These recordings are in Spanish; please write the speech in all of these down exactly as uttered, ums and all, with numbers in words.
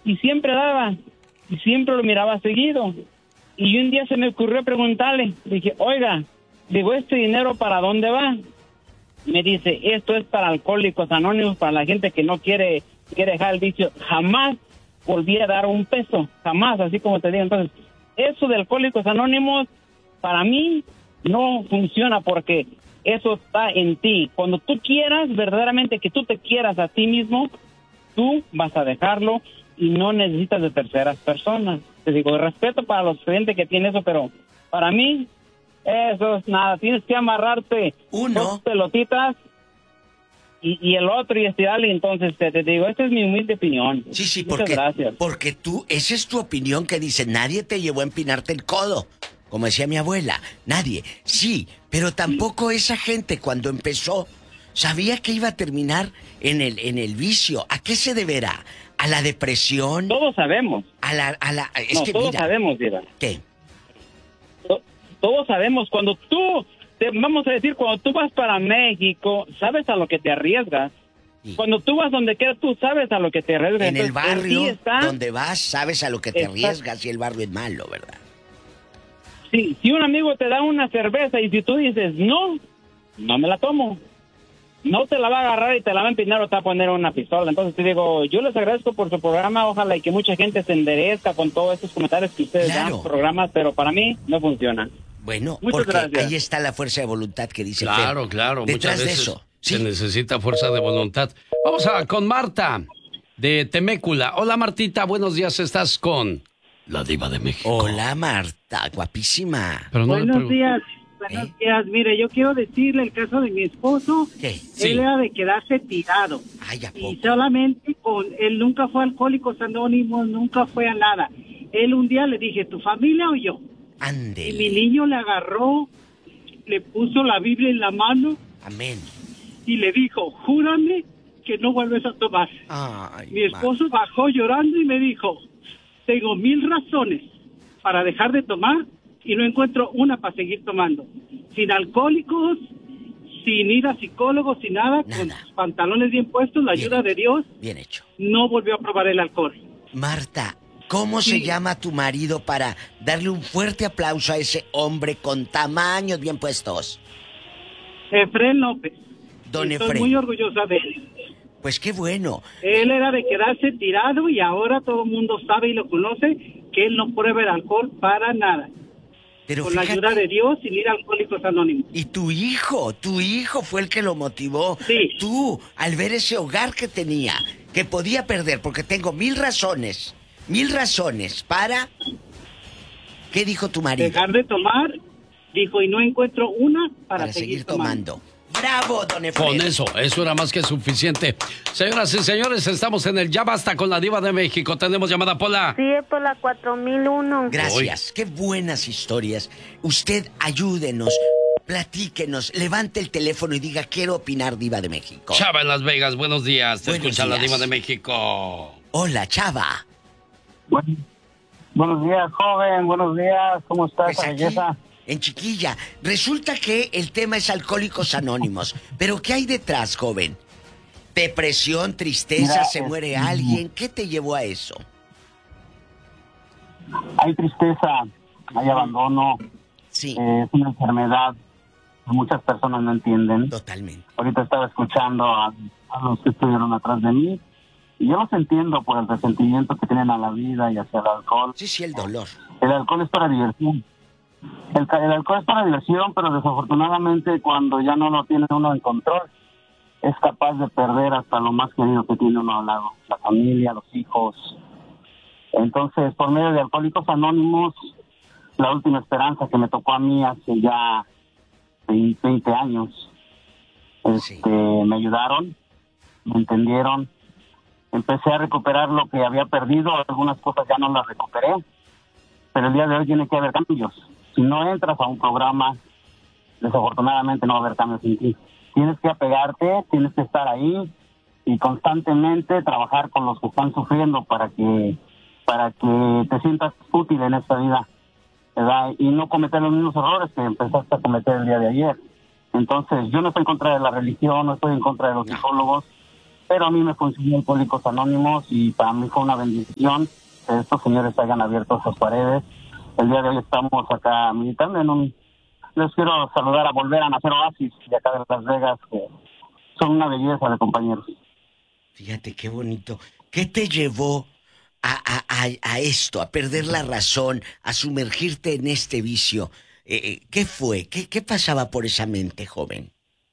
y siempre daba, y siempre lo miraba seguido. Y un día se me ocurrió preguntarle, dije, oiga, digo, ¿este dinero para dónde va? Me dice, esto es para Alcohólicos Anónimos, para la gente que no quiere, quiere dejar el vicio. Jamás volví a dar un peso, jamás, así como te digo. Entonces, eso de Alcohólicos Anónimos, para mí, no funciona porque eso está en ti. Cuando tú quieras, verdaderamente que tú te quieras a ti mismo, tú vas a dejarlo y no necesitas de terceras personas. Te digo, respeto para los clientes que tienen eso, pero para mí, eso es nada. Tienes que amarrarte Uno. dos pelotitas y, y el otro y estirarle. Entonces, te, te digo, esta es mi humilde opinión. Sí, sí, Muchas porque, gracias. porque tú, esa es tu opinión que dice, nadie te llevó a empinarte el codo. Como decía mi abuela, nadie. Sí, pero tampoco esa gente cuando empezó sabía que iba a terminar en el, en el vicio. ¿A qué se deberá? ¿A la depresión? Todos sabemos. A la, a la, es no, que todos mira, sabemos, Diva. ¿qué? To- Todos sabemos, cuando tú, te, vamos a decir, cuando tú vas para México, sabes a lo que te arriesgas. Sí. Cuando tú vas donde quieras, tú sabes a lo que te arriesgas. En el Entonces, en barrio ti está, donde vas, sabes a lo que te está- arriesgas y el barrio es malo, ¿verdad? Sí, si un amigo te da una cerveza y si tú dices, no, no me la tomo, no te la va a agarrar y te la va a empinar o te va a poner una pistola. Entonces te digo, yo les agradezco por su programa, ojalá y que mucha gente se enderezca con todos estos comentarios que ustedes Claro. dan programas, pero para mí no funciona. Bueno, Muchas porque gracias. ahí está la fuerza de voluntad que dice Claro, Fer. claro. Detrás Muchas de veces eso, se sí. necesita fuerza de voluntad. Vamos a con Marta, de Temécula. Hola, Martita, buenos días. Estás con la Diva de México. Hola, Marta, guapísima. Pero no le Buenos pregun- días, buenos ¿Eh? días. Mire, yo quiero decirle el caso de mi esposo. ¿Qué? Sí. Él era de quedarse tirado. Ay, ¿a Y poco? solamente con... Él nunca fue a Alcohólicos Anónimos, nunca fue a nada. Él un día le dije, ¿tu familia o yo? Y mi Ándele. niño le agarró, le puso la Biblia en la mano Amén. y le dijo, júrame que no vuelves a tomar. Ay, Mi esposo bajó llorando y me dijo, tengo mil razones para dejar de tomar y no encuentro una para seguir tomando. Sin alcohólicos, sin ir a psicólogos, sin nada, con Nada. sus pantalones bien puestos, la Bien ayuda hecho. de Dios, Bien hecho. no volvió a probar el alcohol. Marta, ¿cómo se llama tu marido para darle un fuerte aplauso a ese hombre con tamaños bien puestos? Efrén López. Don Estoy Efrén. muy orgullosa de él. Pues qué bueno. Él era de quedarse tirado y ahora todo el mundo sabe y lo conoce que él no prueba el alcohol para nada. Pero Con la fíjate, ayuda de Dios, sin ir a Alcohólicos Anónimos. y tu hijo, tu hijo fue el que lo motivó. Sí. Tú, al ver ese hogar que tenía, que podía perder, porque tengo mil razones, mil razones para... ¿Qué dijo tu marido? Dejar de tomar, dijo, y no encuentro una para, Para seguir tomando. ¡Bravo, don Efraín! Con eso, eso era más que suficiente. Señoras y señores, estamos en el Ya Basta con la Diva de México. Tenemos llamada, Pola. Sí, es por la cuatro mil uno. Gracias, qué buenas historias. Usted ayúdenos, platíquenos, levante el teléfono y diga, quiero opinar, Diva de México. Chava en Las Vegas, buenos días. Te Buenos escucha la días. Diva de México. Hola, Chava. Bueno, buenos días, joven. Buenos días. ¿Cómo está Pues esa aquí, belleza? en Chiquilla. Resulta que el tema es Alcohólicos Anónimos. Pero ¿qué hay detrás, joven? Depresión, tristeza, Mira, se es- muere alguien. ¿Qué te llevó a eso? Hay tristeza, hay abandono, Sí, eh, es una enfermedad que muchas personas no entienden. totalmente. Ahorita estaba escuchando a, a los que estuvieron atrás de mí y yo los entiendo por el resentimiento que tienen a la vida y hacia el alcohol. Sí, sí, el dolor. El alcohol es para diversión. El, ca- el alcohol es para diversión, pero desafortunadamente cuando ya no lo tiene uno en control, es capaz de perder hasta lo más querido que tiene uno al lado, la familia, los hijos. Entonces, por medio de Alcohólicos Anónimos, la última esperanza que me tocó a mí hace ya veinte años, este, Sí. me ayudaron, me entendieron, empecé a recuperar lo que había perdido, algunas cosas ya no las recuperé, pero el día de hoy tiene que haber cambios. Si no entras a un programa, desafortunadamente no va a haber cambios en ti. Tienes que apegarte, tienes que estar ahí y constantemente trabajar con los que están sufriendo para que para que te sientas útil en esta vida, ¿verdad? Y no cometer los mismos errores que empezaste a cometer el día de ayer. Entonces, yo no estoy en contra de la religión, no estoy en contra de los psicólogos, pero a mí me funcionó Alcohólicos Anónimos y para mí fue una bendición que estos señores hayan abierto sus paredes. El día de hoy estamos acá militando en un... Les quiero saludar a Volver a Nacer Oasis de acá de Las Vegas, que son una belleza de compañeros. Fíjate qué bonito. ¿Qué te llevó a, a, a, a esto, a perder la razón, a sumergirte en este vicio? Eh, ¿Qué fue? ¿Qué, ¿Qué pasaba por esa mente, joven?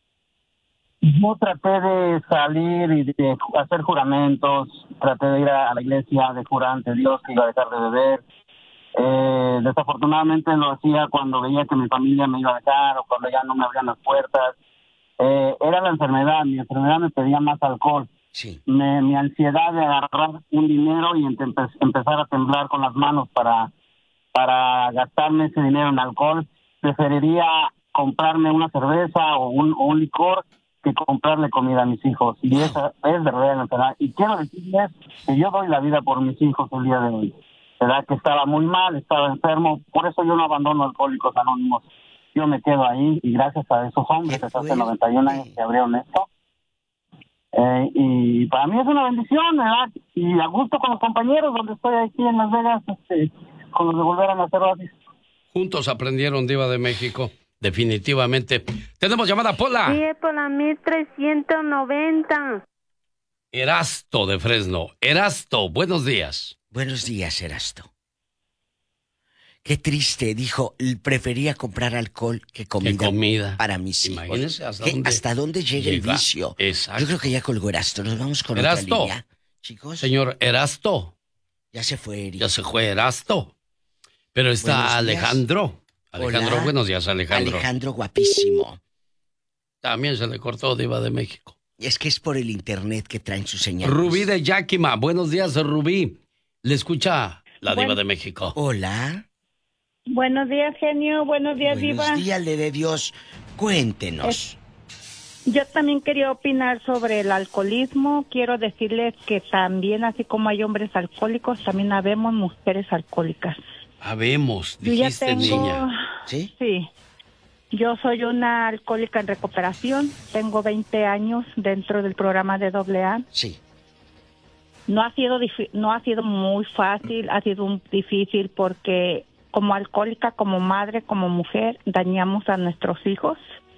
Yo traté de salir y de hacer juramentos, traté de ir a la iglesia, de jurar ante Dios que iba a dejar de beber. Eh, desafortunadamente lo hacía cuando veía que mi familia me iba a dejar o cuando ya no me abrían las puertas. Eh, era la enfermedad, mi enfermedad me pedía más alcohol. Sí. Me, mi ansiedad de agarrar un dinero y empe- empezar a temblar con las manos para, para gastarme ese dinero en alcohol. Preferiría comprarme una cerveza o un, o un licor que comprarle comida a mis hijos. Y wow. Esa es verdadera la enfermedad. Y quiero decirles que yo doy la vida por mis hijos el día de hoy. ¿Verdad? Que estaba muy mal, estaba enfermo, por eso yo no abandono Alcohólicos Anónimos. Yo me quedo ahí y gracias a esos hombres que hace noventa y un años que abrieron esto. Eh, y para mí es una bendición, ¿verdad? Y a gusto con los compañeros, donde estoy aquí en Las Vegas, este, con los de Volver a Nacer Oasis. Juntos aprendieron, Diva de México, definitivamente. Tenemos llamada, Pola. Sí, por la mil trescientos noventa. Erasto de Fresno. Erasto, buenos días. Buenos días, Erasto. Qué triste, dijo, prefería comprar alcohol que comida, ¿Qué comida? Para mis hijos. Imagínense hasta dónde, hasta dónde llega, llega el vicio. Exacto. Yo creo que ya colgó Erasto. Nos vamos con Erasto. otra línea. Chicos. Señor Erasto. Ya se fue, Eri. Ya se fue Erasto. Pero está Alejandro. Alejandro, Hola. Buenos días, Alejandro. Alejandro, guapísimo. También se le cortó, Diva de México. Es que es por el internet que traen su señal. Rubí de Yakima. Buenos días, Rubí. Le escucha la bueno, Diva de México. Hola. Buenos días, genio. Buenos días, Buenos Diva. Buenos días, de Dios. Cuéntenos. Eh, yo también quería opinar sobre el alcoholismo. Quiero decirles que también, así como hay hombres alcohólicos, también habemos mujeres alcohólicas. Habemos, Yo ya dijiste, tengo... niña. ¿Sí? Sí. Yo soy una alcohólica en recuperación. Tengo veinte años dentro del programa de doble A. Sí. No ha sido difi- no ha sido muy fácil, ha sido un difícil porque como alcohólica, como madre, como mujer, dañamos a nuestros hijos.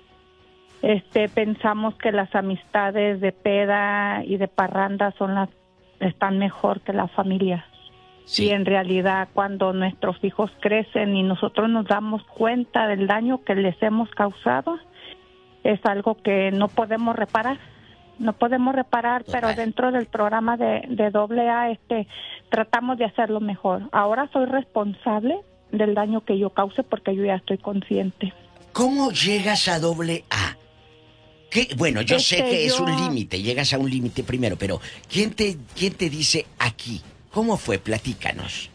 Este, pensamos que las amistades de peda y de parranda son las están mejor que la familia. Sí. Y en realidad cuando nuestros hijos crecen y nosotros nos damos cuenta del daño que les hemos causado, es algo que no podemos reparar. No podemos reparar, pero dentro del programa de, de doble A este, tratamos de hacerlo mejor. Ahora soy responsable del daño que yo cause porque yo ya estoy consciente. ¿Cómo llegas a doble A? ¿Qué? Bueno, yo este, sé que yo... es un límite, llegas a un límite primero, pero ¿quién te, quién te dice aquí? ¿Cómo fue? Platícanos.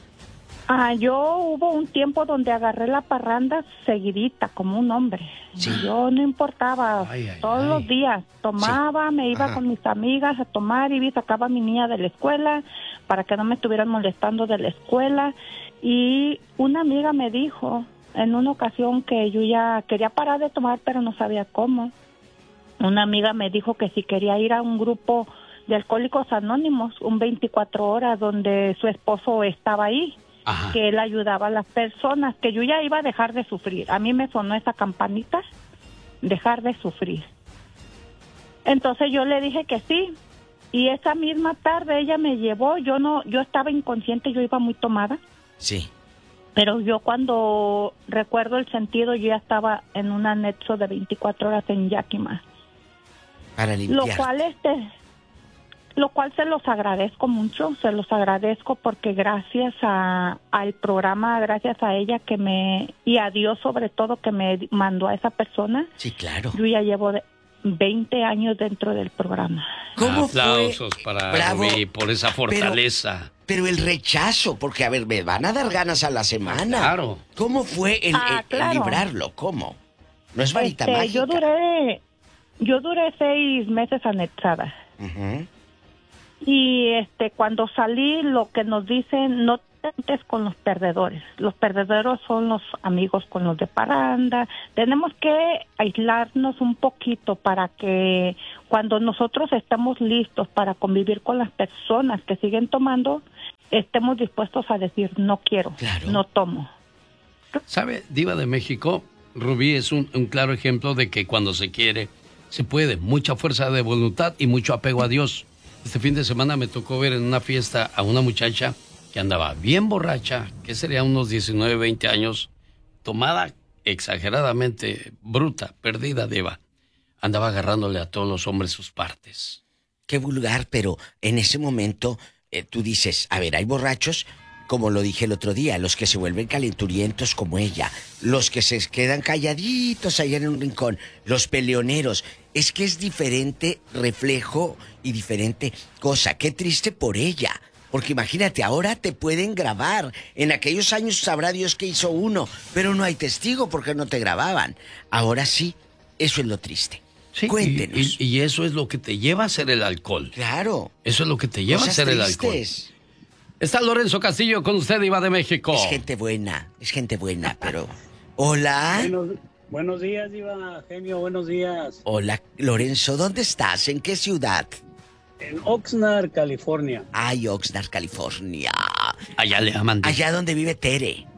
Ah, yo hubo un tiempo donde agarré la parranda seguidita, como un hombre. Sí. Yo no importaba, ay, ay, todos ay. los días tomaba, sí. me iba Ajá. con mis amigas a tomar y sacaba a mi niña de la escuela para que no me estuvieran molestando de la escuela. Y una amiga me dijo en una ocasión que yo ya quería parar de tomar, pero no sabía cómo. Una amiga me dijo que si quería ir a un grupo de Alcohólicos Anónimos, un veinticuatro horas, donde su esposo estaba ahí. Ajá. Que él ayudaba a las personas, que yo ya iba a dejar de sufrir. A mí me sonó esa campanita, dejar de sufrir. Entonces yo le dije que sí, y esa misma tarde ella me llevó, yo no, yo estaba inconsciente, yo iba muy tomada. Sí. Pero yo cuando recuerdo el sentido, yo ya estaba en un anexo de veinticuatro horas en Yakima. Para limpiar. Lo cual este... Lo cual se los agradezco mucho, se los agradezco porque gracias a al programa, gracias a ella que me, y a Dios sobre todo que me mandó a esa persona. Sí, claro. Yo ya llevo veinte años dentro del programa. ¿Cómo Aplausos fue? Para Bravo. Rubí por esa fortaleza. Pero, pero el rechazo, porque a ver, me van a dar ganas a la semana. Claro. ¿Cómo fue el, ah, el, claro. el librarlo? ¿Cómo? No es varita este, mágica. Yo duré, yo duré seis meses anexada. Uh-huh. Y este cuando salí, lo que nos dicen, no juntes con los perdedores. Los perdedores son los amigos con los de parranda. Tenemos que aislarnos un poquito para que cuando nosotros estemos listos para convivir con las personas que siguen tomando, estemos dispuestos a decir, no quiero, claro. no tomo. ¿Sabe, Diva de México? Rubí es un, un claro ejemplo de que cuando se quiere, se puede. Mucha fuerza de voluntad y mucho apego a Dios. Este fin de semana me tocó ver en una fiesta a una muchacha que andaba bien borracha, que sería unos diecinueve, veinte años, tomada exageradamente, bruta, perdida, Diva. Andaba agarrándole a todos los hombres sus partes. Qué vulgar, pero en ese momento eh, tú dices, a ver, hay borrachos, como lo dije el otro día, los que se vuelven calenturientos como ella, los que se quedan calladitos allá en un rincón, los peleoneros. Es que es diferente reflejo y diferente cosa. Qué triste por ella. Porque imagínate, ahora te pueden grabar. En aquellos años sabrá Dios que hizo uno, pero no hay testigo porque no te grababan. Ahora sí, eso es lo triste. Sí, cuéntenos. Y, y, y eso es lo que te lleva a hacer el alcohol. Claro. Eso es lo que te lleva Cosas a hacer tristes. el alcohol. Está Lorenzo Castillo con usted, Diva de México. Es gente buena, es gente buena, pero... Hola. Buenos, buenos días, Diva, genio, buenos días. Hola, Lorenzo, ¿dónde estás? ¿En qué ciudad? En Oxnard, California. Ay, Oxnard, California. Allá le aman. Allá donde vive Tere.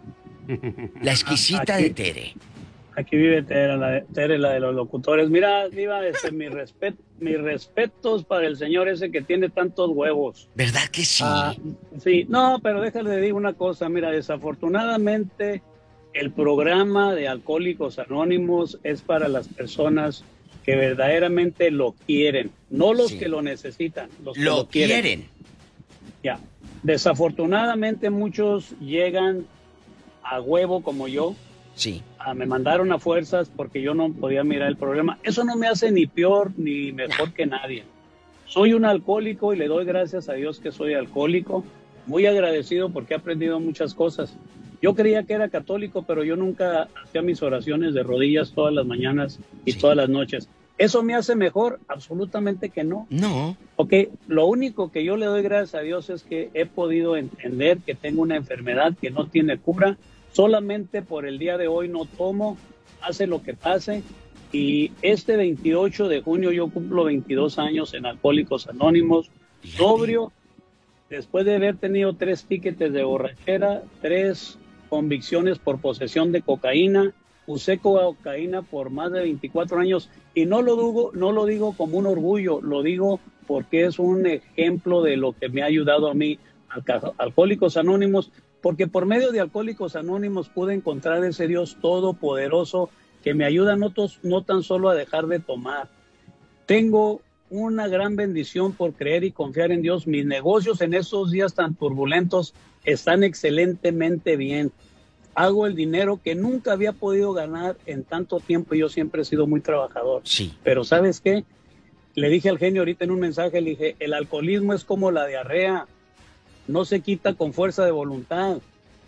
La exquisita Aquí, de Tere. Aquí vive Tere la, de, Tere, la de los locutores. Mira, Diva, este, mi respet, mis respetos para el señor ese que tiene tantos huevos. ¿Verdad que sí? Ah, sí, no, pero déjale de decir una cosa. Mira, desafortunadamente el programa de Alcohólicos Anónimos es para las personas que verdaderamente lo quieren, no los sí. que lo necesitan, los que lo, lo quieren. quieren. Ya, desafortunadamente muchos llegan a huevo como yo. Sí. A, me mandaron a fuerzas porque yo no podía mirar el programa. Eso no me hace ni peor ni mejor no. que nadie. Soy un alcohólico y le doy gracias a Dios que soy alcohólico. Muy agradecido porque he aprendido muchas cosas. Yo creía que era católico, pero yo nunca hacía mis oraciones de rodillas todas las mañanas y sí. todas las noches. ¿Eso me hace mejor? Absolutamente que no. No. Porque lo único que yo le doy gracias a Dios es que he podido entender que tengo una enfermedad que no tiene cura. Solamente por el día de hoy no tomo, hace lo que pase. Y este veintiocho de junio yo cumplo veintidós años en Alcohólicos Anónimos, sobrio, después de haber tenido tres tickets de borrachera, tres convicciones por posesión de cocaína. Usé cocaína por más de veinticuatro años y no lo digo, no lo digo como un orgullo, lo digo porque es un ejemplo de lo que me ha ayudado a mí, Alcohólicos Anónimos, porque por medio de Alcohólicos Anónimos pude encontrar ese Dios todopoderoso que me ayuda no, tos, no tan solo a dejar de tomar. Tengo una gran bendición por creer y confiar en Dios. Mis negocios en esos días tan turbulentos están excelentemente bien. Hago el dinero que nunca había podido ganar en tanto tiempo. Yo siempre he sido muy trabajador. Sí. Pero ¿sabes qué? Le dije al genio ahorita en un mensaje, le dije, el alcoholismo es como la diarrea. No se quita con fuerza de voluntad.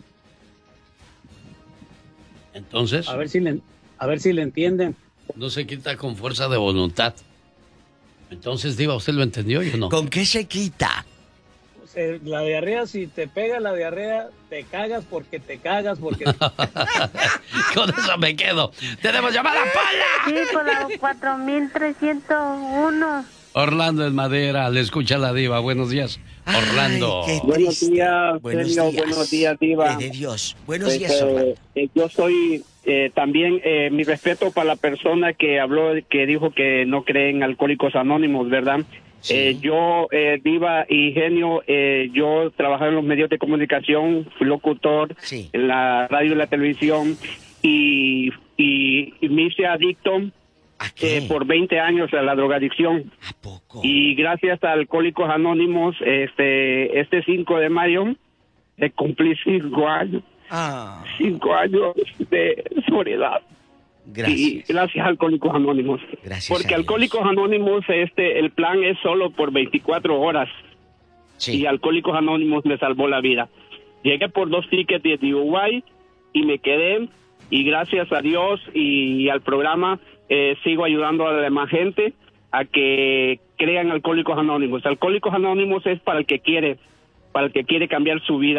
Entonces. A ver si le, a ver si le entienden. No se quita con fuerza de voluntad. Entonces, Diva, ¿usted lo entendió yo no? ¿Con qué se quita? La diarrea, si te pega la diarrea, te cagas porque te cagas porque... Con eso me quedo. ¡Tenemos llamada, Paula! Sí, por la cuatro mil trescientos uno. Orlando en Madera, le escucha la Diva. Buenos días, Orlando. Ay, buenos días, buenos genio, días. Buenos días, Diva. De Dios. Buenos pues, días, Orlando. Eh, yo soy eh, también, eh, mi respeto para la persona que habló, que dijo que no cree en Alcohólicos Anónimos, ¿verdad? Sí. Eh, yo, eh, Diva y genio, eh, yo trabajaba en los medios de comunicación, fui locutor sí. en la radio y la televisión y, y, y me hice adicto eh, por veinte años a la drogadicción. ¿A poco? Y gracias a Alcohólicos Anónimos, este este cinco de mayo, eh, cumplí cinco años. Ah. Cinco años de soledad. Gracias. Y gracias a Alcohólicos Anónimos. Gracias. Porque Alcohólicos Anónimos, este, el plan es solo por veinticuatro horas. Sí. Y Alcohólicos Anónimos me salvó la vida. Llegué por dos tickets de D U I y me quedé. Y gracias a Dios y al programa eh, sigo ayudando a la demás gente a que crean Alcohólicos Anónimos. Alcohólicos Anónimos es para el que quiere, para el que quiere cambiar su vida.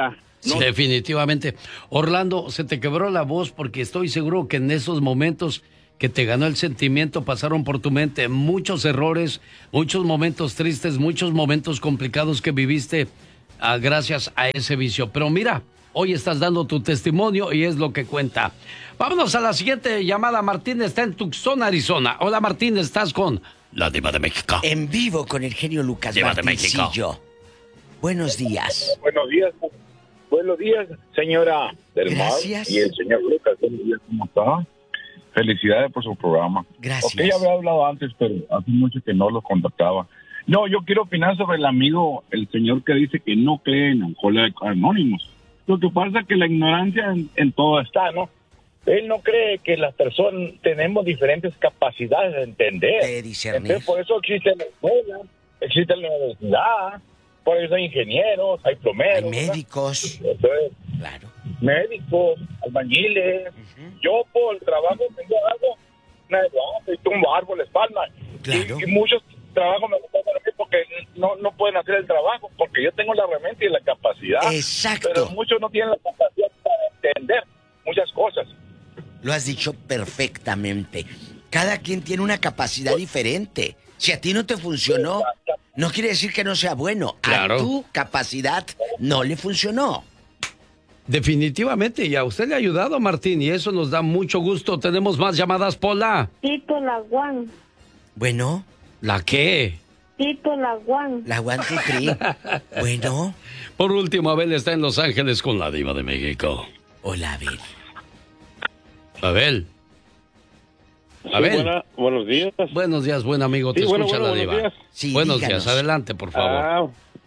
Sí, definitivamente. Orlando, se te quebró la voz porque estoy seguro que en esos momentos que te ganó el sentimiento pasaron por tu mente muchos errores, muchos momentos tristes, muchos momentos complicados que viviste ah, gracias a ese vicio. Pero mira, hoy estás dando tu testimonio y es lo que cuenta. Vámonos a la siguiente llamada. Martín está en Tucson, Arizona. Hola, Martín, estás con la Diva de México. En vivo con el genio Lucas Diva de México. Buenos días. Buenos días. Buenos días, señora Del Mar Gracias. y el señor Lucas. Buenos días, ¿cómo está? Felicidades por su programa. Gracias. Ok, ya había hablado antes, pero hace mucho que no lo contactaba. No, yo quiero opinar sobre el amigo, el señor que dice que no cree en Alcohólicos Anónimos. Lo que pasa es que la ignorancia en, en todo está, ¿no? Él no cree que las personas tenemos diferentes capacidades de entender. De discernir. Entonces, por eso existe la escuela, existe la universidad, por eso hay ingenieros, hay plomeros. Hay médicos. Entonces, claro. Médicos, albañiles. Uh-huh. Yo por el trabajo tengo algo, me tumbo árboles, palmas. Claro. Y, y muchos trabajos me gustan a mí porque no, no pueden hacer el trabajo, porque yo tengo la herramienta y la capacidad. Exacto. Pero muchos no tienen la capacidad para entender muchas cosas. Lo has dicho perfectamente. Cada quien tiene una capacidad diferente. Si a ti no te funcionó, no quiere decir que no sea bueno. Claro. A tu capacidad no le funcionó. Definitivamente, y a usted le ha ayudado, Martín, y eso nos da mucho gusto. Tenemos más llamadas, Pola. Tito la Guan. Bueno. ¿La qué? Tito la Guan. La One, two, three. Bueno. Por último, Abel está en Los Ángeles con la Diva de México. Hola, Abel. Abel. Abel. Sí, buena, buenos días. Buenos días, buen amigo. Te sí, escucha bueno, bueno, la Diva. Buenos días, sí, buenos díganos. días. Adelante, por favor. Ah,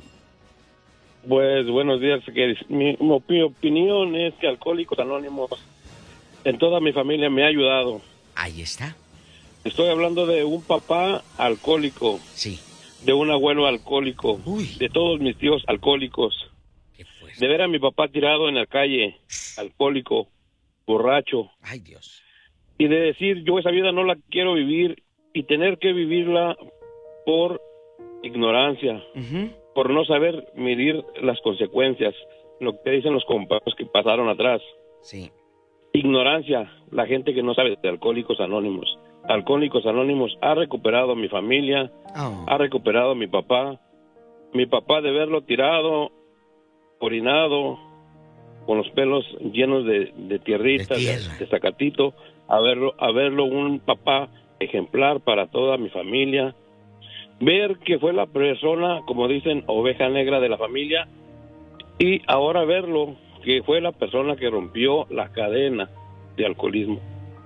pues buenos días. Que mi, mi opinión es que Alcohólicos Anónimos en toda mi familia me ha ayudado. Ahí está. Estoy hablando de un papá alcohólico. Sí. De un abuelo alcohólico. Uy. De todos mis tíos alcohólicos. De ver a mi papá tirado en la calle, alcohólico, borracho. Ay, Dios. Y de decir, yo esa vida no la quiero vivir y tener que vivirla por ignorancia, Uh-huh. por no saber medir las consecuencias, lo que dicen los compañeros que pasaron atrás. Sí. Ignorancia, la gente que no sabe de Alcohólicos Anónimos. Alcohólicos Anónimos ha recuperado a mi familia, Oh. ha recuperado a mi papá. Mi papá de verlo tirado, orinado, con los pelos llenos de, de tierrita, De de, tierra. de zacatito, a verlo, a verlo un papá ejemplar para toda mi familia. Ver que fue la persona, como dicen, oveja negra de la familia, y ahora verlo que fue la persona que rompió la cadena de alcoholismo.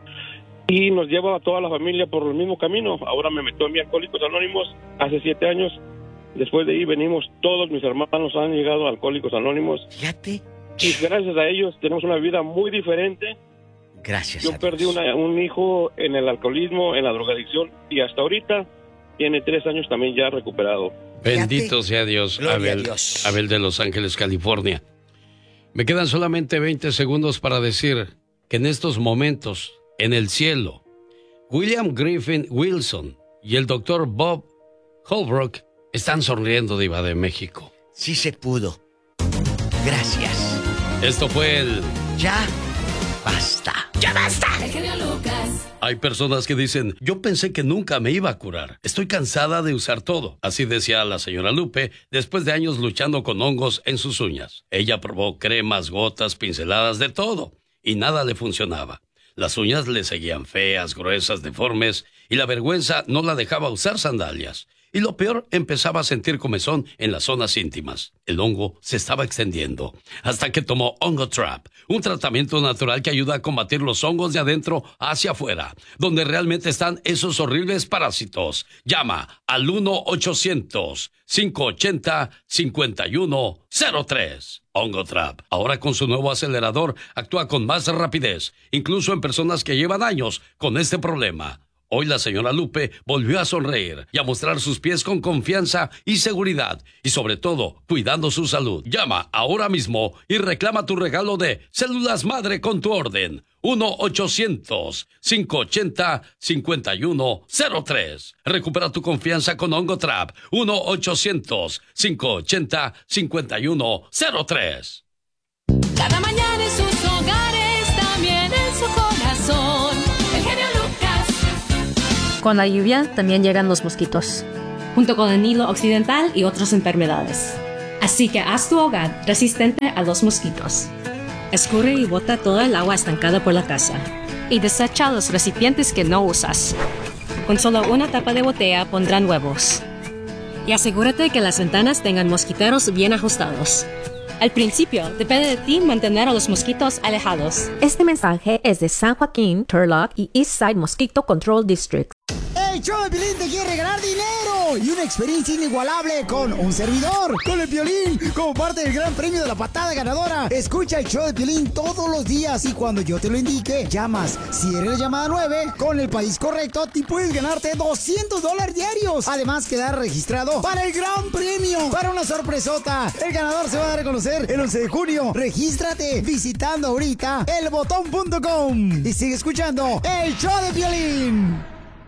Y nos lleva a toda la familia por el mismo camino. Ahora me metió en mi Alcohólicos Anónimos hace siete años. Después de ahí venimos, todos mis hermanos han llegado a Alcohólicos Anónimos. Fíjate. Y gracias a ellos tenemos una vida muy diferente. Gracias. Yo a perdí Dios. una, un hijo en el alcoholismo, en la drogadicción, y hasta ahorita tiene tres años también ya recuperado. Bendito sea Dios, Gloria Abel, a Dios. Abel de Los Ángeles, California. Me quedan solamente veinte segundos para decir que en estos momentos, en el cielo, William Griffin Wilson y el doctor Bob Holbrook están sonriendo, Diva de México. Sí se pudo. Gracias. Esto fue el... Ya basta. ¡Ya basta! El genio Lucas. Hay personas que dicen, yo pensé que nunca me iba a curar. Estoy cansada de usar todo. Así decía la señora Lupe después de años luchando con hongos en sus uñas. Ella probó cremas, gotas, pinceladas, de todo. Y nada le funcionaba. Las uñas le seguían feas, gruesas, deformes. Y la vergüenza no la dejaba usar sandalias. Y lo peor, empezaba a sentir comezón en las zonas íntimas. El hongo se estaba extendiendo, hasta que tomó Hongo Trap, un tratamiento natural que ayuda a combatir los hongos de adentro hacia afuera, donde realmente están esos horribles parásitos. Llama al uno ochocientos, cinco ochenta, cincuenta y uno cero tres. Hongo Trap, ahora con su nuevo acelerador, actúa con más rapidez, incluso en personas que llevan años con este problema. Hoy la señora Lupe volvió a sonreír y a mostrar sus pies con confianza y seguridad, y sobre todo, cuidando su salud. Llama ahora mismo y reclama tu regalo de Células Madre con tu orden. uno ochocientos, cinco ochenta, cincuenta y uno cero tres. Recupera tu confianza con Hongo Trap. uno ochocientos, cinco ochenta, cincuenta y uno cero tres. cada mañana en sus hogares, también en su corazón. El genio Lucas. Con la lluvia también llegan los mosquitos, junto con el Nilo Occidental y otras enfermedades. Así que haz tu hogar resistente a los mosquitos. Escurre y bota toda el agua estancada por la casa. Y desecha los recipientes que no usas. Con solo una tapa de botella pondrán huevos. Y asegúrate que las ventanas tengan mosquiteros bien ajustados. Al principio, depende de ti mantener a los mosquitos alejados. Este mensaje es de San Joaquín, Turlock y Eastside Mosquito Control District. El show de Piolín te quiere regalar dinero y una experiencia inigualable con un servidor, con el Piolín, como parte del gran premio de la patada ganadora. Escucha el show de Piolín todos los días y cuando yo te lo indique, llamas. Si eres la llamada nueve, con el país correcto, te puedes ganarte doscientos dólares diarios. Además, quedar registrado para el gran premio, para una sorpresota. El ganador se va a dar a conocer el once de junio. Regístrate visitando ahorita el botón punto com y sigue escuchando el show de Piolín.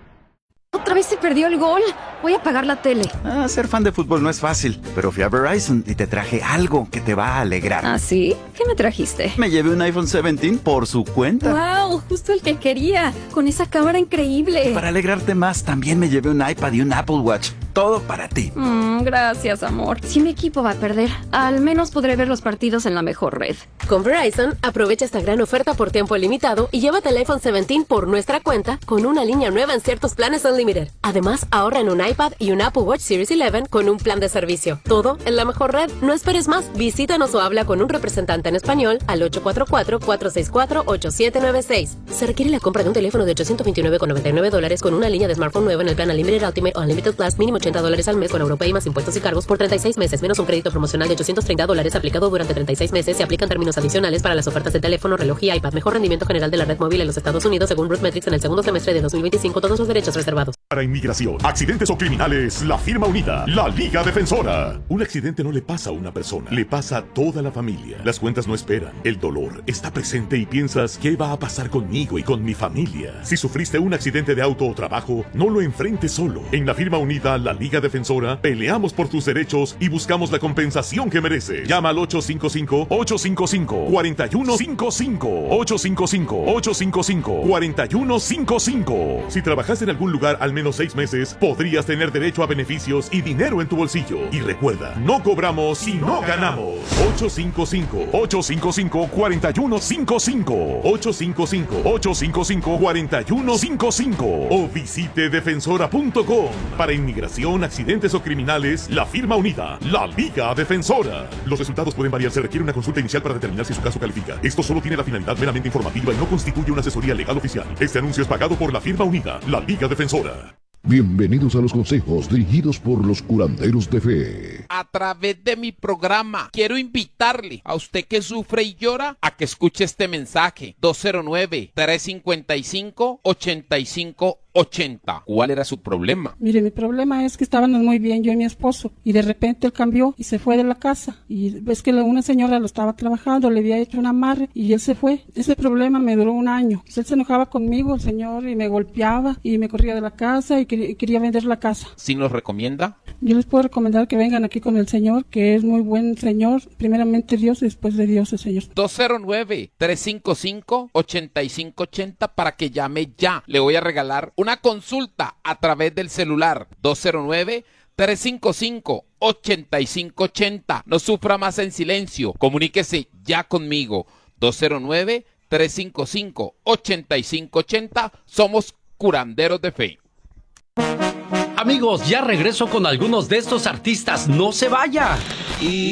Otra vez se perdió el gol. Voy a apagar la tele. Ah, ser fan de fútbol no es fácil, pero fui a Verizon y te traje algo que te va a alegrar. ¿Ah, sí? ¿Qué me trajiste? Me llevé un iPhone diecisiete por su cuenta. ¡Wow! Justo el que quería. Con esa cámara increíble. Y para alegrarte más, también me llevé un iPad y un Apple Watch. Todo para ti. Mm, gracias, amor. Si mi equipo va a perder, al menos podré ver los partidos en la mejor red. Con Verizon, aprovecha esta gran oferta por tiempo limitado y llévate el iPhone diecisiete por nuestra cuenta con una línea nueva en ciertos planes Unlimited. Además, ahorra en un iPad y un Apple Watch Series once con un plan de servicio. Todo en la mejor red. No esperes más. Visítanos o habla con un representante en español al ocho cuatro cuatro, cuatro seis cuatro, ocho siete nueve seis. Se requiere la compra de un teléfono de ochocientos veintinueve con noventa y nueve dólares con una línea de smartphone nueva en el plan Unlimited Ultimate o Unlimited Plus, mínimo ochenta dólares al mes con Europay más impuestos y cargos por treinta y seis meses, menos un crédito promocional de ochocientos treinta dólares aplicado durante treinta y seis meses. Se aplican términos adicionales para las ofertas de teléfono, reloj y iPad. Mejor rendimiento general de la red móvil en los Estados Unidos según RootMetrics en el segundo semestre de dos mil veinticinco. Todos los derechos reservados. Para inmigración, accidentes o criminales, la firma unida, la Liga Defensora. Un accidente no le pasa a una persona, le pasa a toda la familia. Las cuentas no esperan, el dolor está presente y piensas, ¿qué va a pasar conmigo y con mi familia? Si sufriste un accidente de auto o trabajo, no lo enfrentes solo. En la firma unida, la Liga Defensora, peleamos por tus derechos y buscamos la compensación que mereces. Llama al ocho cinco cinco, ocho cinco cinco, cuatro uno cinco cinco, ocho cinco cinco, ocho cinco cinco, cuatro uno cinco cinco. Si trabajas en algún lugar al menos seis meses, podrías tener derecho a beneficios y dinero en tu bolsillo. Y recuerda, no cobramos si no ganamos. ocho cinco cinco, ocho cinco cinco, cuatro uno cinco cinco, ocho cinco cinco, ocho cinco cinco, cuatro uno cinco cinco o visite defensora punto com. Para inmigración, accidentes o criminales, la firma unida, la Liga Defensora. Los resultados pueden variar, se requiere una consulta inicial para determinar si su caso califica. Esto solo tiene la finalidad meramente informativa y no constituye una asesoría legal oficial. Este anuncio es pagado por la firma unida, la Liga Defensora. Bienvenidos a los consejos dirigidos por los curanderos de fe. A través de mi programa, quiero invitarle a usted que sufre y llora a que escuche este mensaje. dos cero nueve, tres cinco cinco, ocho cinco ochenta. ¿Cuál era su problema? Mire, mi problema es que estábamos muy bien yo y mi esposo y de repente él cambió y se fue de la casa y ves que una señora lo estaba trabajando, le había hecho un amarre y él se fue. Ese problema me duró un año. Él se enojaba conmigo, el señor, y me golpeaba y me corría de la casa y quería, quería vender la casa. ¿Sí nos recomienda? Yo les puedo recomendar que vengan aquí con el señor, que es muy buen señor, primeramente Dios y después de Dios el señor. dos cero nueve, tres cinco cinco, ocho cinco ochenta para que llame ya. Le voy a regalar una consulta a través del celular. Dos cero nueve, tres cinco cinco, ocho cinco ochenta. No sufra más en silencio. Comuníquese ya conmigo. dos cero nueve, tres cinco cinco, ocho cinco ochenta. Somos curanderos de fe. Amigos, ya regreso con algunos de estos artistas. No se vaya. Y